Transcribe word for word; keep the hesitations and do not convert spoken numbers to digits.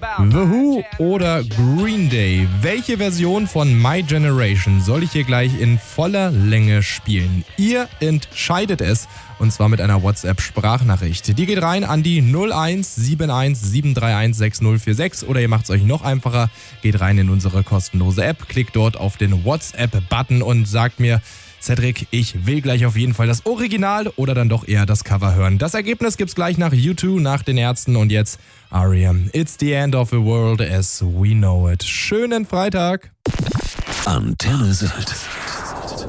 The Who oder Green Day? Welche Version von My Generation soll ich hier gleich in voller Länge spielen? Ihr entscheidet es, und zwar mit einer WhatsApp-Sprachnachricht. Die geht rein an die null eins sieben eins sieben drei eins sechs null vier sechs oder ihr macht es euch noch einfacher, geht rein in unsere kostenlose App, klickt dort auf den WhatsApp-Button und sagt mir: Cedric, ich will gleich auf jeden Fall das Original oder dann doch eher das Cover hören. Das Ergebnis gibt's gleich nach U zwei, nach den Ärzten und jetzt R E M. It's the end of the world as we know it. Schönen Freitag. Antenne Sylt.